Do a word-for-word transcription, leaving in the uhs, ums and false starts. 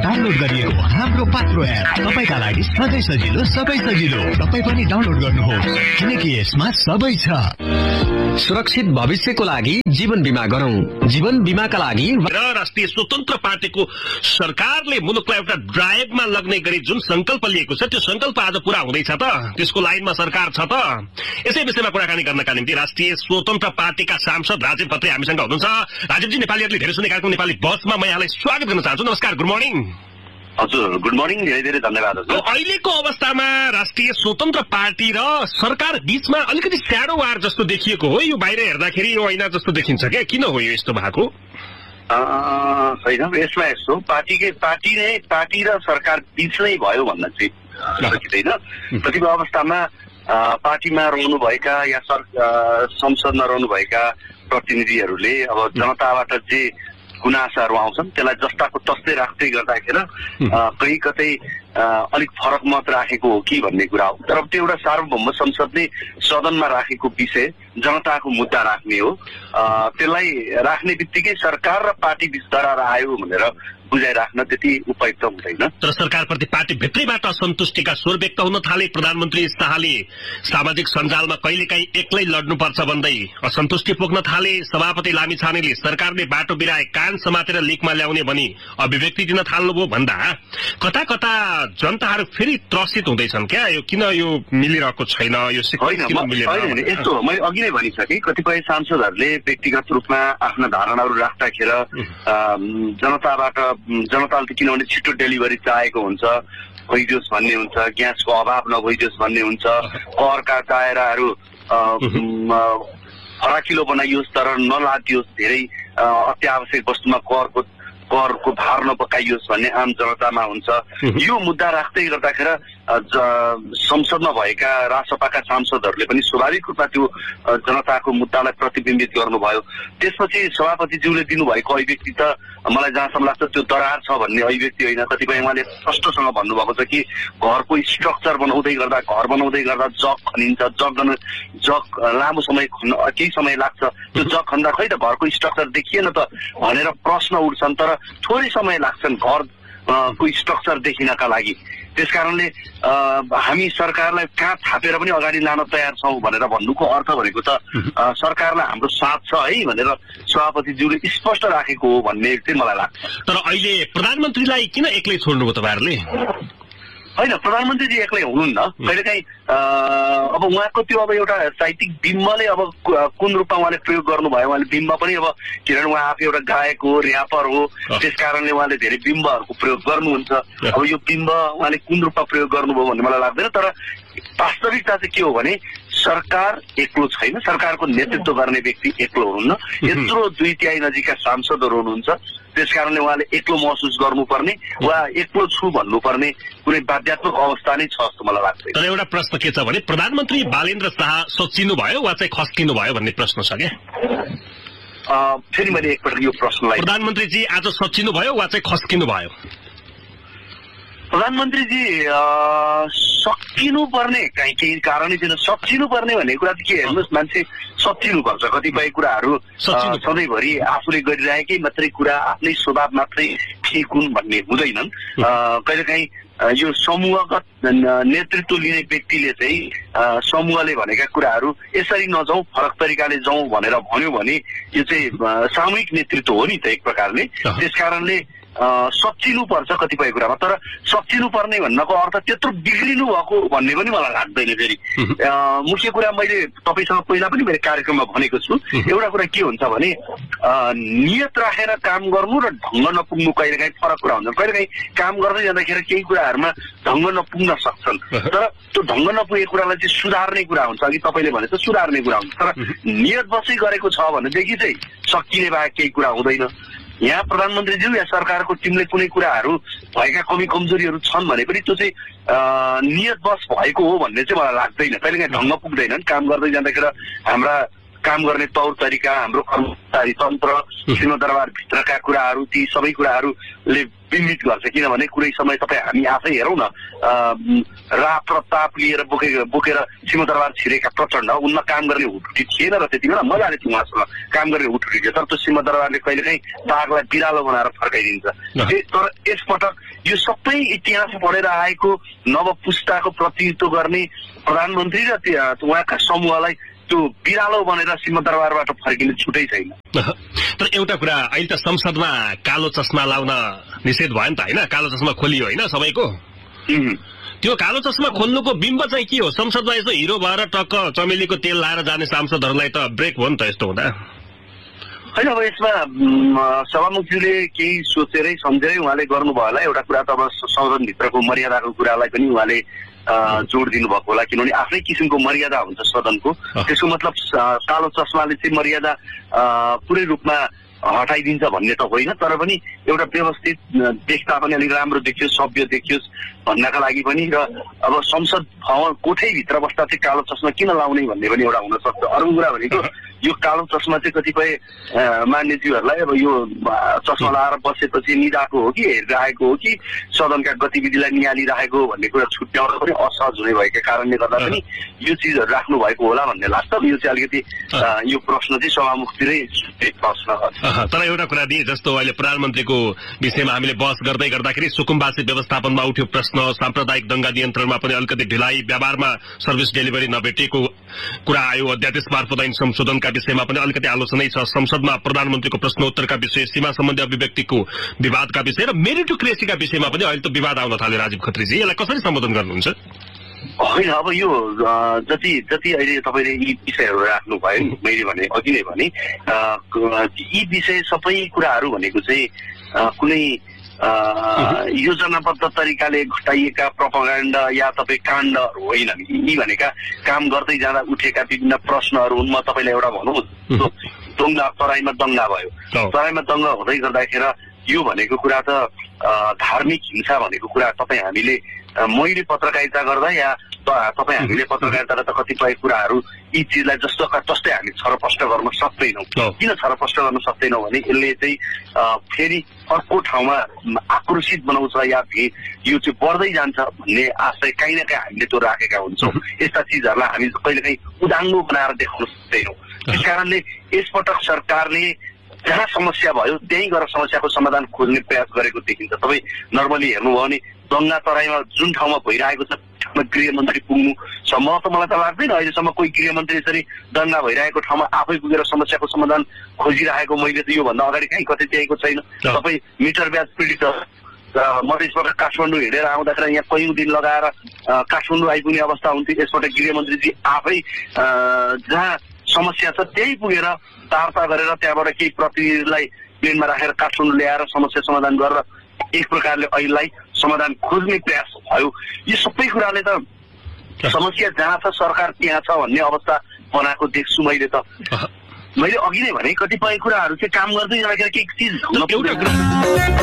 Download गरिएको हाम्रो पात्रो app तपाईका लागि सधैँ सजिलो सबै सजिलो। तपाईँ पनि डाउनलोड गर्नुहोस् किनकि यसमा सबै छ। सुरक्षित भविष्यको लागि जीवन बीमा गरौं। जीवन बीमाका लागि राष्ट्रिय स्वतन्त्र पार्टीको सरकारले मुलुकलाई एउटा ड्राइभमा लग्ने गरी जुन संकल्प लिएको छ त्यो संकल्प आज पूरा हुँदैछ त? त्यसको लाइनमा सरकार छ त? यसै विषयमा कुराकानी गर्नका निम्ति राष्ट्रिय स्वतन्त्र पार्टीका सांसद राजीव खत्री हामीसँग हुनुहुन्छ। राजीवजी, नेपालीहरूले धेरै सुन्ने कार्यक्रम नेपाली बसमा म यहाँलाई स्वागत गर्न चाहन्छु। नमस्कार, गुड मर्निङ। हजुर, गुड मर्निङ, धेरै धेरै धन्यवाद। अहिलेको अवस्थामा राष्ट्रिय स्वतन्त्र पार्टी र सरकार बीचमा अलिकति स्याडो वार जस्तो देखिएको हो। यो बाहिर हेर्दाखेरि यो ऐना जस्तो देखिन्छ क्या, किन हो यो यस्तो भएको? होइन, यसमा यस्तो पार्टीकै पार्टी नै पार्टी र सरकार बीच नै भयो भन्न चाहिँ सकिँदैन। कतिपय अवस्थामा पार्टीमा रहनुभएका या संसदमा रहनुभएका प्रतिनिधिहरूले अब जनताबाट जे गुनासाहरू आउँछन् त्यसलाई जस्ताको तस्तै राख्दै गर्दाखेरि कहीँ कतै अलिक फरक मत राखेको हो कि भन्ने कुरा हो। तर त्यो एउटा सार्वभौम संसदले सदनमा राखेको विषय जनताको मुद्दा राख्ने हो। त्यसलाई राख्ने बित्तिकै सरकार र पार्टी बीच दरार आयो भनेर बुझाइराख्न त्यति उपयुक्त हुँदैन। तर सरकारप्रति पार्टी भित्रैबाट असन्तुष्टिका स्वर व्यक्त हुन थाले। प्रधानमन्त्री शाहले सामाजिक सञ्जालमा कहिलेकाहीँ एक्लै लड्नुपर्छ भन्दै असन्तुष्टि पोख्न थाले। सभापति लामिछानेले सरकारले बाटो बिराए कान समातेर लिकमा ल्याउने भनी अभिव्यक्ति दिन थाल्नुभयो भन्दा कता कता जनताहरू फेरि त्रसित हुँदैछन् क्या? यो किन यो मिलिरहेको छैन? यो यस्तो मैले अघि नै भनिसकेँ, कतिपय सांसदहरूले व्यक्तिगत रूपमा आफ्ना धारणाहरू राख्दाखेरि जनताबाट जनताले त किनभने छिटो डेलिभरी चाहेको हुन्छ, भइदियोस् भन्ने हुन्छ, ग्यासको अभाव नभइदियोस् भन्ने हुन्छ, करका दायराहरू फराकिलो बनाइयोस् तर नलादियोस्, धेरै अत्यावश्यक वस्तुमा करको करको भार नपकाइयोस् भन्ने आम जनतामा हुन्छ। यो मुद्दा राख्दै गर्दाखेरि संसदमा भएका राजसभाका सांसदहरूले पनि स्वाभाविक रूपमा त्यो जनताको मुद्दालाई प्रतिबिम्बित गर्नुभयो। त्यसपछि सभापतिज्यूले दिनुभएको अभिव्यक्ति त मलाई जहाँसम्म लाग्छ त्यो दरार छ भन्ने अभिव्यक्ति होइन। कतिपय उहाँले स्पष्टसँग भन्नुभएको छ कि घरको स्ट्रक्चर बनाउँदै गर्दा घर बनाउँदै गर्दा जग खनिन्छ, जग जग लामो समय केही समय लाग्छ, त्यो जग खन्दा खै त घरको स्ट्रक्चर देखिएन त भनेर प्रश्न उठ्छन्। तर थोरै समय लाग्छन् घर को स्ट्रक्चर देखिनका लागि। त्यसकारणले हामी सरकारलाई कहाँ थापेर पनि अगाडि लान तयार छौँ भनेर भन्नुको अर्थ भनेको त सरकारलाई हाम्रो साथ छ है भनेर सभापतिज्यूले स्पष्ट राखेको हो भन्ने चाहिँ मलाई लाग्छ। तर अहिले प्रधानमन्त्रीलाई किन एक्लै छोड्नुभयो तपाईँहरूले? होइन, प्रधानमन्त्रीजी एक्लै हुनुहुन्न। कहिलेकाहीँ अब उहाँको त्यो अब एउटा साहित्यिक बिम्बले अब कुन रूपमा उहाँले प्रयोग गर्नुभयो, उहाँले बिम्ब पनि अब किनभने उहाँ आफै एउटा गायक हो, ऱ्यापर हो, त्यस कारणले उहाँले धेरै बिम्बहरूको प्रयोग गर्नुहुन्छ। अब यो बिम्ब उहाँले कुन रूपमा प्रयोग गर्नुभयो भन्ने मलाई लाग्दैन। तर वास्तविकता चाहिँ के हो भने सरकार एक्लो छैन, सरकारको नेतृत्व गर्ने व्यक्ति एक्लो हुनुहुन्न, यत्रो दुई तिहाई नजिकका सांसदहरू हुनुहुन्छ। त्यसकारणले उहाँले एक्लो महसुस गर्नुपर्ने वा एक्लो छु भन्नुपर्ने कुनै बाध्यात्मक अवस्था नै छ जस्तो मलाई लाग्छ। तर एउटा प्रश्न के छ भने प्रधानमन्त्री बालेन्द्र शाह सचिनु भयो वा चाहिँ खस्किनु भयो भन्ने प्रश्न छ क्या? फेरि मैले एकपल्ट यो प्रश्नलाई, प्रधानमन्त्रीजी आज सचिनु भयो वा चाहिँ खस्किनु भयो? प्रधानमन्त्रीजी सकिनु पर्ने कहीँ केही कारणै छैन। सचिनु पर्ने भन्ने कुरा चाहिँ के हेर्नुहोस्, मान्छे सचिनुपर्छ। कतिपय कुराहरू सधैँभरि आफूले गरिरहेकै मात्रै कुरा, आफ्नै स्वभाव मात्रै ठिक हुन् भन्ने हुँदैनन्। कहिलेकाहीँ यो समूहगत नेतृत्व लिने व्यक्तिले चाहिँ समूहले भनेका कुराहरू यसरी नजाउँ, फरक तरिकाले जाउँ भनेर भन्यो भने यो चाहिँ सामूहिक नेतृत्व हो नि त एक प्रकारले। त्यसकारणले सचिनु पर्छ कतिपय कुरामा। तर सचिनु पर्ने भन्नको अर्थ त्यत्रो बिग्रिनु भएको भन्ने पनि मलाई लाग्दैन। फेरि मुख्य कुरा मैले तपाईँसँग पहिला पनि मेरो कार्यक्रममा भनेको छु, एउटा कुरा के हुन्छ भने नियत राखेर काम गर्नु र ढङ्ग नपुग्नु कहिलेकाहीँ फरक कुरा हुन्छ। कहिलेकाहीँ काम गर्दै जाँदाखेरि केही कुराहरूमा ढङ्ग नपुग्न सक्छन्, तर त्यो ढङ्ग नपुगेको कुरालाई चाहिँ सुधार्ने कुरा हुन्छ। अघि तपाईँले भने त सुधार्ने कुरा हुन्छ, तर नियत बसै गरेको छ भनेदेखि चाहिँ सकिने बाहेक केही कुरा हुँदैन। यहाँ प्रधानमन्त्रीज्यू या सरकारको टिमले कुनै कुराहरू भएका कमी कमजोरीहरू छन् भने पनि त्यो चाहिँ नियत बस भएको हो भन्ने चाहिँ मलाई लाग्दैन। कहिलेकाहीँ ढङ्ग पुग्दैनन्। काम गर्दै जाँदाखेरि हाम्रा काम गर्ने तौर तरिका, हाम्रो कर्मचारी तन्त्र, सिंहदरबारभित्रका कुराहरू, ती सबै कुराहरूले बिमित गर्छ। किनभने कुनै समय तपाईँ हामी आफै हेरौँ न, राह प्रताप लिएर बोके बोकेर सिंहदरबार छिरेका प्रचण्ड उनमा काम गर्ने हुटुटी थिएन र त्यति बेला मजाले थियो उहाँसँग काम गर्ने हुटुटी थियो। तर त्यो सिंहदरबारले कहिलेकाहीँ बाघलाई बिरालो बनाएर फर्काइदिन्छ। तर यसपटक यो सबै इतिहास पढेर आएको नव पुस्ताको प्रतिनिधित्व गर्ने प्रधानमन्त्री र उहाँका समूहलाई त्यो बिरालो बनेर सिंहदरबारबाट फर्किने छुटै छैन। तर एउटा कुरा, अहिले त संसदमा कालो चस्मा लाउन निषेध भयो नि त होइन? कालो चस्मा खोलियो होइन सबैको? त्यो कालो चस्मा खोल्नुको बिम्ब चाहिँ के हो? संसदमा यसो हिरो भएर टक्क चमेलीको तेल लाएर जाने सांसदहरूलाई त ब्रेक हो नि त यस्तो हुँदा? होइन, अब यसमा सभामुखज्यूले केही सोचेरै सम्झेरै उहाँले गर्नुभयो होला। एउटा कुरा त अब सदनभित्रको मर्यादाको कुरालाई पनि उहाँले जोड दिनुभएको होला, किनभने आफ्नै किसिमको मर्यादा हुन्छ सदनको। त्यसको मतलब कालो चस्माले चाहिँ मर्यादा पुरै रूपमा हटाइदिन्छ भन्ने त होइन, तर पनि एउटा व्यवस्थित देख्दा पनि अलिक राम्रो देखियोस्, सभ्य देखियोस् भन्नका लागि पनि। र अब संसद भवन कोठैभित्र बस्दा चाहिँ कालो चस्मा किन लाउने भन्ने पनि एउटा हुनसक्छ। अर्को कुरा भनेको यो कालो चस्मा चाहिँ कतिपय मान्यज्यूहरूलाई अब यो चस्मा लाएर बसेपछि निदाएको हो कि हेरिरहेको हो कि सदनका गतिविधिलाई निहालिरहेको भन्ने कुरा छुट्याउन पनि असहज हुने भएका कारणले गर्दा पनि यो चिजहरू राख्नु भएको होला भन्ने लाग्छ। यो चाहिँ अलिकति यो प्रश्न चाहिँ सभामुखतिरै प्रश्न गर्छ। तर एउटा कुरा दिए जस्तो अहिले प्रधानमन्त्रीको विषयमा हामीले बहस गर्दै गर्दाखेरि सुकुम्बासी व्यवस्थापनमा उठ्यो प्रश्न, साम्प्रदायिक दंगा नियन्त्रणमा पनि अलिकति ढिलाइ, व्यवहारमा सर्भिस डेलिभरी नभेटिएको कुरा आयो, अध्यादेश मार्फत ऐन संशोधनका विषयमा पनि अलिकति आलोचनै छ, संसदमा प्रधानमन्त्रीको प्रश्नोत्तरका विषय, सीमा सम्बन्धी अभिव्यक्तिको विवादका विषय र मेरिटोक्रेसीका विषयमा पनि अहिले त विवाद आउन थाल्यो। राजीव खत्रीजी, यसलाई कसरी सम्बोधन गर्नुहुन्छ? होइन, अब यो जति जति अहिले तपाईँले यी विषयहरू राख्नुभयो नि, मैले भने अघि नै भने यी विषय सबै कुराहरू भनेको चाहिँ कुनै योजनाबद्ध तरिकाले घटाइएका प्रोपागेन्डा या तपाईँ काण्डहरू होइनन्। यी भनेका काम गर्दै जाँदा उठेका विभिन्न प्रश्नहरू हुन्। म तपाईँलाई एउटा भनौँ, दङ्गा तराईमा दङ्गा भयो, तराईमा दङ्गा हुँदै गर्दाखेरि यो भनेको कुरा त धार्मिक हिंसा भनेको कुरा तपाईँ हामीले मैले पत्रकारिता गर्दा या तपाईँ हामीले पत्रकारिता गर्दा कतिपय कुराहरू यी चिजलाई जस्तो जस्तै हामी छरपष्ट गर्न सक्दैनौँ। किन छरपष्ट गर्न सक्दैनौँ भने यसले चाहिँ फेरि अर्को ठाउँमा आक्रोशित बनाउँछ या यो चाहिँ बढ्दै जान्छ भन्ने आशय काहीँ न काहीँ हामीले त्यो राखेका हुन्छौँ। यस्ता चिजहरूलाई हामी कहिलेकाहीँ उदाङ्गो बनाएर देखाउन सक्दैनौँ। त्यस कारणले यसपटक सरकारले जहाँ समस्या भयो त्यहीँ गएर समस्याको समाधान खोज्ने प्रयास गरेको देखिन्छ। तपाईँ नर्मली हेर्नुभयो भने दङ्गा तराईमा जुन ठाउँमा भइरहेको छ गृहमन्त्री पुग्नु सम्म त मलाई त लाग्दैन अहिलेसम्म कोही गृहमन्त्री यसरी दङ्गा भइरहेको ठाउँमा आफै पुगेर समस्याको समाधान खोजिरहेको मैले त योभन्दा अगाडि कहीँ कतै देखेको छैन। तपाईँ मिटर ब्याज पीडित मधेसबाट काठमाडौँ हिँडेर आउँदाखेरि यहाँ कैयौँ दिन लगाएर काठमाडौँ आइपुग्ने अवस्था हुन्थ्यो। यसबाट गृहमन्त्रीजी आफै जहाँ समस्या छ त्यही पुगेर वार्ता गरेर त्यहाँबाट केही प्रतिनिधिलाई प्लेनमा राखेर काठमाडौँ ल्याएर समस्या समाधान गरेर एक प्रकारले अहिलेलाई समाधान खोज्ने प्रयास भयो। यो सबै कुराले त समस्या जहाँ छ सरकार त्यहाँ छ भन्ने अवस्था बनाएको देख्छु मैले त। मैले अघि नै भने कतिपय कुराहरू चाहिँ काम गर्दै जाँदाखेरि केही चिज